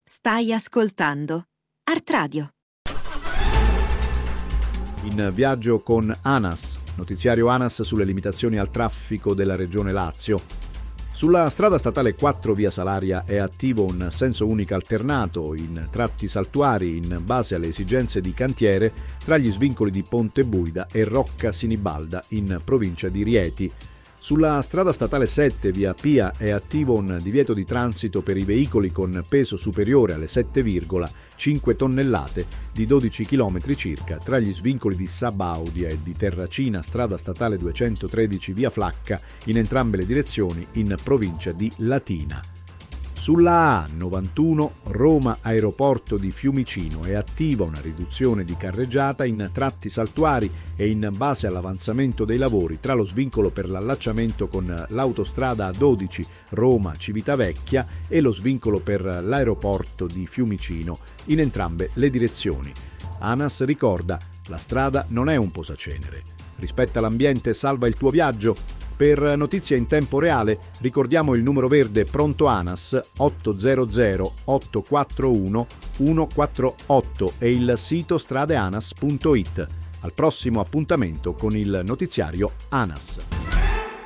Stai ascoltando Art Radio. In viaggio con ANAS, notiziario ANAS sulle limitazioni al traffico della Regione Lazio. Sulla strada statale 4 via Salaria è attivo un senso unico alternato in tratti saltuari in base alle esigenze di cantiere tra gli svincoli di Ponte Buida e Rocca Sinibalda in provincia di Rieti. Sulla strada statale 7 via Pia è attivo un divieto di transito per i veicoli con peso superiore alle 7,5 tonnellate di 12 km circa tra gli svincoli di Sabaudia e di Terracina, strada statale 213 via Flacca, in entrambe le direzioni in provincia di Latina. Sulla A91 Roma Aeroporto di Fiumicino è attiva una riduzione di carreggiata in tratti saltuari e in base all'avanzamento dei lavori tra lo svincolo per l'allacciamento con l'autostrada A12 Roma Civitavecchia e lo svincolo per l'aeroporto di Fiumicino in entrambe le direzioni. ANAS ricorda: la strada non è un posacenere. Rispetta l'ambiente, salva il tuo viaggio. Per notizie in tempo reale ricordiamo il numero verde pronto ANAS 800 841 148 e il sito stradeanas.it. Al prossimo appuntamento con il notiziario ANAS.